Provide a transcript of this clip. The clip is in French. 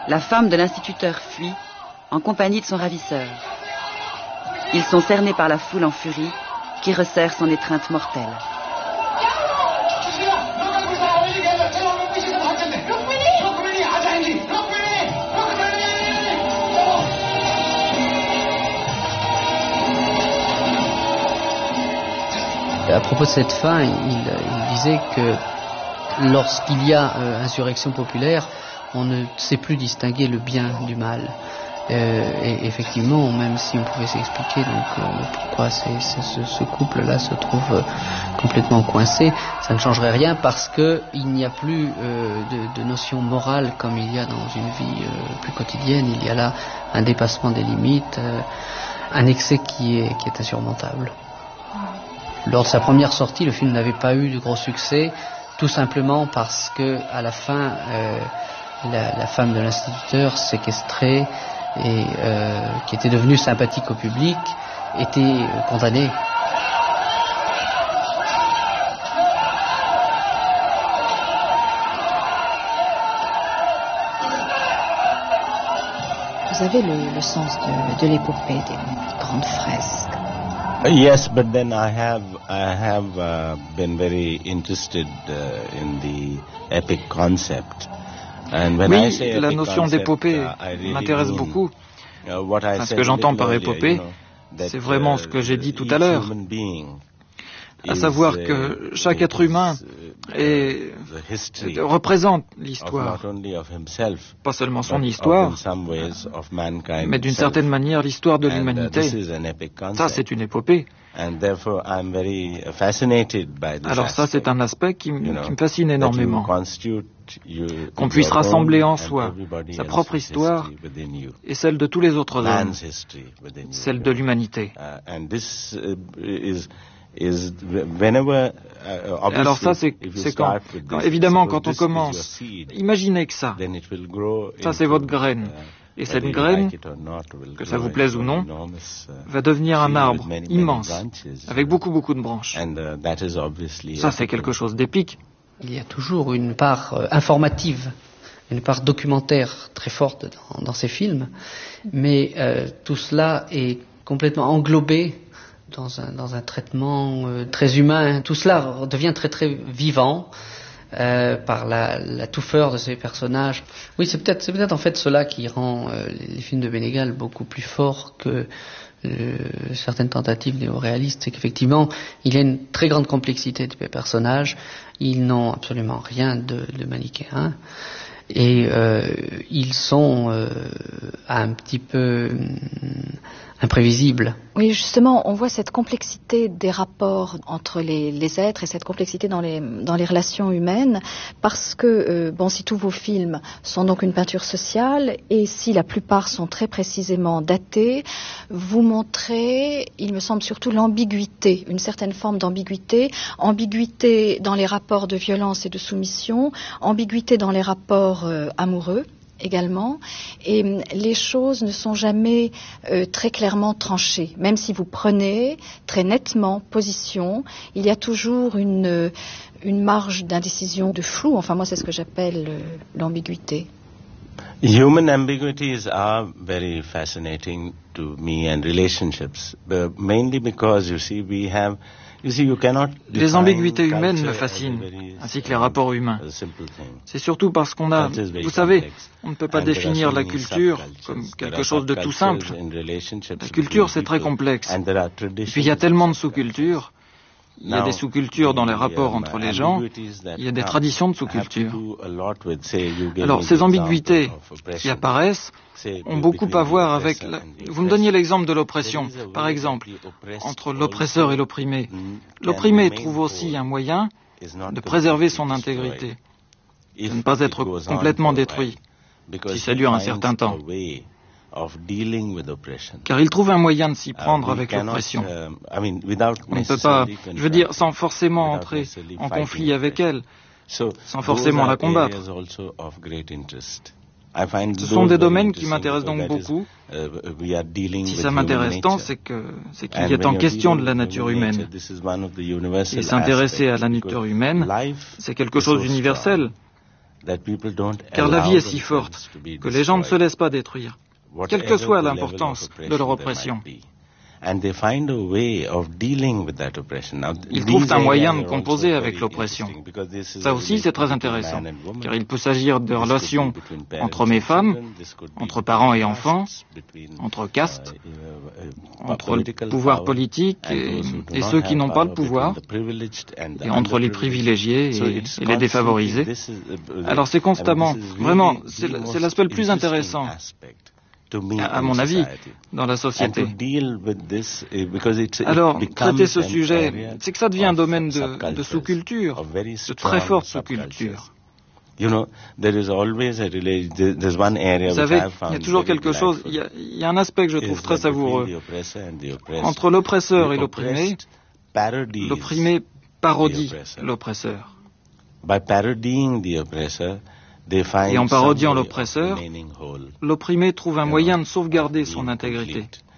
la femme de l'instituteur fuit en compagnie de son ravisseur. Ils sont cernés par la foule en furie qui resserre son étreinte mortelle. À propos de cette fin, il disait que lorsqu'il y a insurrection populaire, on ne sait plus distinguer le bien du mal. Et effectivement, même si on pouvait s'expliquer pourquoi ce couple-là se trouve complètement coincé, ça ne changerait rien parce qu'il n'y a plus de notion morale comme il y a dans une vie plus quotidienne. Il y a là un dépassement des limites, un excès qui est insurmontable. Lors de sa première sortie, le film n'avait pas eu de gros succès, tout simplement parce que à la fin, la femme de l'instituteur séquestrée et qui était devenue sympathique au public était condamnée. Vous avez le sens de l'épopée, des grandes fresques. Yes, but then I have been very interested in the epic concept. And when I say la epic notion concept, d'épopée I really m'intéresse mean, beaucoup. what I Ce said que j'entends par earlier, épopée, c'est vraiment ce que j'ai dit tout à l'heure, à savoir que chaque être humain représente l'histoire, pas seulement son histoire, mais d'une certaine manière l'histoire de l'humanité. Ça, c'est une épopée. Alors ça, c'est un aspect qui me fascine énormément. Qu'on puisse rassembler en soi sa propre histoire et celle de tous les autres hommes, celle de l'humanité. Alors ça, c'est quand évidemment, quand on commence, imaginez que ça c'est votre graine. Et cette graine, que ça vous plaise ou non, va devenir un arbre immense, avec beaucoup de branches. Ça, c'est quelque chose d'épique. Il y a toujours une part informative, une part documentaire très forte dans ces films, mais tout cela est complètement englobé dans un traitement très humain. Tout cela devient très vivant par la touffeur de ces personnages. Oui, c'est peut-être en fait cela qui rend les films de Benegal beaucoup plus forts que certaines tentatives néo-réalistes, c'est qu'effectivement il y a une très grande complexité des personnages. Ils n'ont absolument rien de manichéen et ils sont un petit peu imprévisibles. Oui, justement, on voit cette complexité des rapports entre les êtres et cette complexité dans les relations humaines, parce que, si tous vos films sont donc une peinture sociale, et si la plupart sont très précisément datés, vous montrez, il me semble, surtout l'ambiguïté, une certaine forme d'ambiguïté, ambiguïté dans les rapports de violence et de soumission, ambiguïté dans les rapports amoureux, également, et les choses ne sont jamais très clairement tranchées. Même si vous prenez très nettement position, il y a toujours une marge d'indécision, de flou. Enfin, moi, c'est ce que j'appelle l'ambiguïté. Human ambiguities are very fascinating to me and relationships, mainly because les ambiguïtés humaines me fascinent, ainsi que les rapports humains. C'est surtout parce qu'on a, vous savez, on ne peut pas définir la culture comme quelque chose de tout simple. La culture, c'est très complexe. Et puis il y a tellement de sous-cultures. Il y a des sous-cultures dans les rapports entre les gens, il y a des traditions de sous-cultures. Alors, ces ambiguïtés qui apparaissent ont beaucoup à voir avec... Vous me donniez l'exemple de l'oppression. Par exemple, entre l'oppresseur et l'opprimé. L'opprimé trouve aussi un moyen de préserver son intégrité, de ne pas être complètement détruit, si ça dure un certain temps. Car il trouve un moyen de s'y prendre avec l'oppression. On ne peut pas, je veux dire, sans forcément entrer en conflit avec elle, sans forcément la combattre. Ce sont des domaines qui m'intéressent donc beaucoup. Si ça m'intéresse tant, c'est qu'il y a en question de la nature humaine. Et s'intéresser à la nature humaine, c'est quelque chose d'universel. Car la vie est si forte que les gens ne se laissent pas détruire, quelle que soit l'importance de leur oppression. Ils trouvent un moyen de composer avec l'oppression. Ça aussi, c'est très intéressant, car il peut s'agir de relations entre hommes et femmes, entre parents et enfants, entre castes, entre le pouvoir politique et ceux qui n'ont pas le pouvoir, et entre les privilégiés et les défavorisés. Alors c'est constamment, vraiment, c'est l'aspect le plus intéressant, à mon avis, dans la société. Alors, traiter ce sujet, c'est que ça devient un domaine de sous-culture, de très forte sous-culture. Vous savez, il y a toujours quelque chose, il y a un aspect que je trouve très savoureux. Entre l'oppresseur et l'opprimé, l'opprimé parodie l'oppresseur. Et en parodiant l'oppresseur, l'opprimé trouve un moyen de sauvegarder son intégrité.